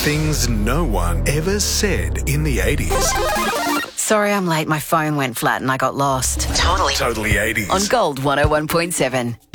Things no one ever said in the 80s. Sorry I'm late, my phone went flat and I got lost. Totally 80s. On Gold 101.7.